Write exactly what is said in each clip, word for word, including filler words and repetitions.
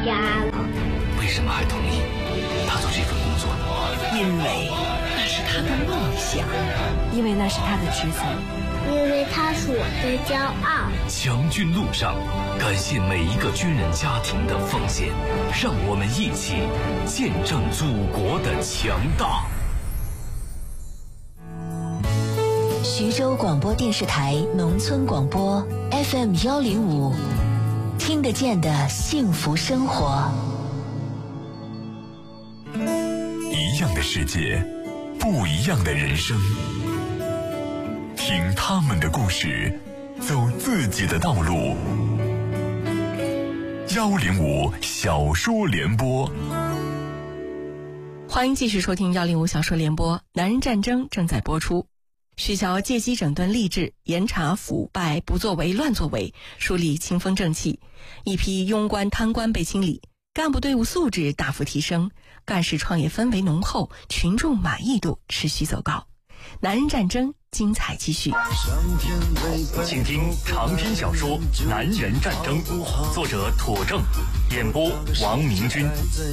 家了。 为什么还同意他做这份工作？ 因为那是他的梦想， 因为那是他的职责， 因为他是我的骄傲。 强军路上，感谢每一个军人家庭的奉献，让我们一起见证祖国的强大。 徐州广播电视台农村广播 F M 幺零五，听得见的幸福生活。 一样的世界，不一样的人生。听他们的故事，走自己的道路。幺零五小说联播， 欢迎继续收听幺零五小说联播。男人战争正在播出。徐骁借机整顿吏治，严查腐败不作为乱作为，树立清风正气，一批庸官贪官被清理，干部队伍素质大幅提升，干事创业氛围浓厚，群众满意度持续走高。男人战争精彩继续， 请听长篇小说《男人战争》，作者妥正，演播王明君。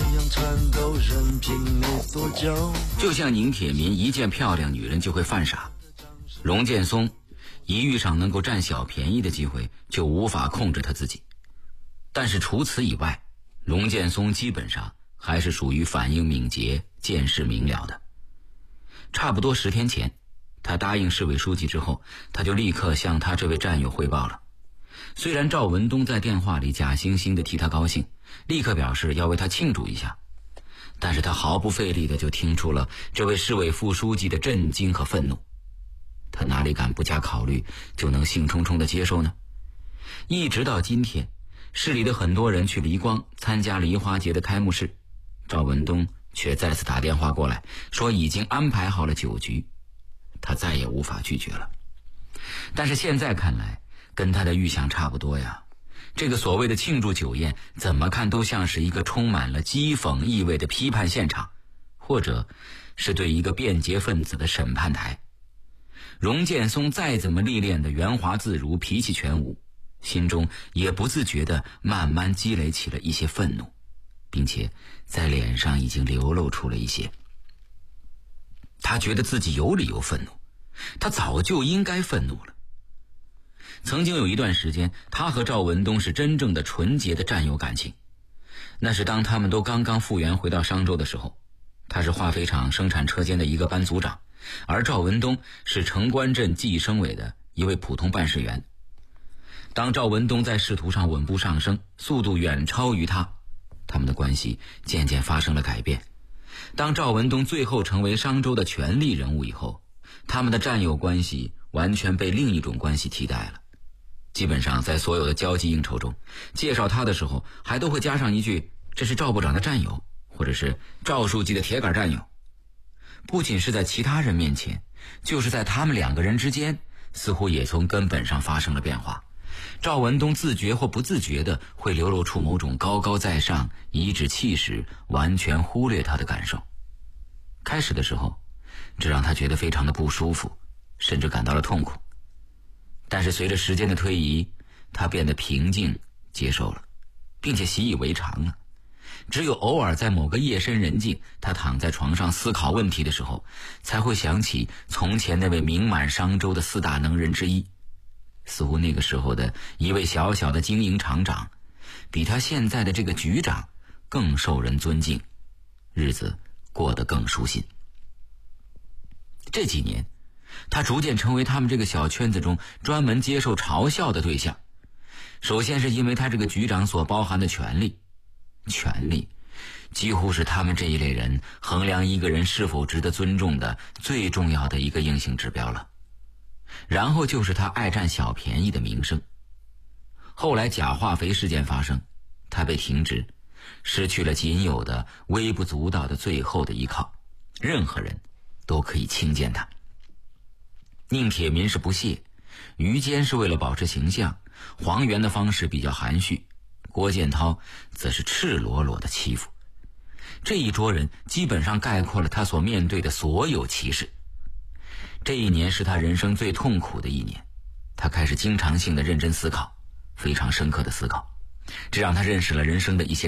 就像宁铁民一见漂亮女人就会犯傻，荣建松一遇上能够占小便宜的机会就无法控制他自己。但是除此以外，荣建松基本上还是属于反应敏捷、见识明了的。差不多十天前，他答应市委书记之后，他就立刻向他这位战友汇报了。虽然赵文东在电话里假惺惺地替他高兴，立刻表示要为他庆祝一下，但是他毫不费力地就听出了这位市委副书记的震惊和愤怒。他哪里敢不加考虑就能兴冲冲地接受呢？一直到今天，市里的很多人去梨光参加梨花节的开幕式，赵文东却再次打电话过来，说已经安排好了酒局，他再也无法拒绝了。但是现在看来，跟他的预想差不多呀。这个所谓的庆祝酒宴，怎么看都像是一个充满了讥讽意味的批判现场，或者是对一个变节分子的审判台。荣建松再怎么历练的圆滑自如、脾气全无，心中也不自觉地慢慢积累起了一些愤怒，并且在脸上已经流露出了一些。他觉得自己有理由愤怒，他早就应该愤怒了。曾经有一段时间，他和赵文东是真正的纯洁的战友感情。那是当他们都刚刚复员回到商州的时候，他是化肥厂生产车间的一个班组长，而赵文东是城关镇计生委的一位普通办事员。当赵文东在仕途上稳步上升，速度远超于他，他们的关系渐渐发生了改变。当赵文东最后成为商州的权力人物以后，他们的战友关系完全被另一种关系替代了。基本上在所有的交际应酬中，介绍他的时候还都会加上一句，这是赵部长的战友，或者是赵书记的铁杆战友。不仅是在其他人面前，就是在他们两个人之间，似乎也从根本上发生了变化。赵文东自觉或不自觉地会流露出某种高高在上、颐指气使，完全忽略他的感受。开始的时候，这让他觉得非常的不舒服，甚至感到了痛苦。但是随着时间的推移，他变得平静，接受了，并且习以为常了。只有偶尔在某个夜深人静，他躺在床上思考问题的时候，才会想起从前那位名满商州的四大能人之一。似乎那个时候的一位小小的经营厂长，比他现在的这个局长更受人尊敬，日子过得更舒心。这几年，他逐渐成为他们这个小圈子中专门接受嘲笑的对象。首先是因为他这个局长所包含的权力，权力几乎是他们这一类人衡量一个人是否值得尊重的最重要的一个硬性指标了。然后就是他爱占小便宜的名声。后来假化肥事件发生，他被停职，失去了仅有的微不足道的最后的依靠，任何人都可以轻贱他。宁铁民是不屑，于坚是为了保持形象，黄源的方式比较含蓄，郭建涛则是赤裸裸的欺负。这一桌人基本上概括了他所面对的所有歧视。这一年是他人生最痛苦的一年，他开始经常性的认真思考，非常深刻的思考，这让他认识了人生的一些